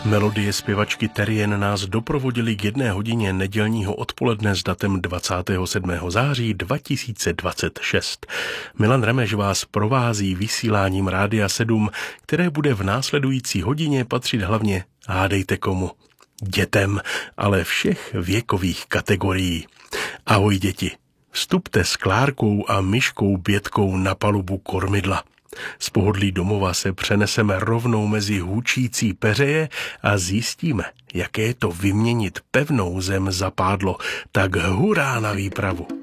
Melodie zpěvačky Terrien nás doprovodily k 1 hodině nedělního odpoledne s datem 27. září 2026. Milan Remeš vás provází vysíláním Rádia 7, které bude v následující hodině patřit hlavně, hádejte komu, dětem, ale všech věkových kategorií. Ahoj děti, vstupte s Klárkou a Myškou Bětkou na palubu kormidla. Z pohodlí domova se přeneseme rovnou mezi hučící peřeje a zjistíme, jaké je to vyměnit pevnou zem za pádlo. Tak hurá na výpravu!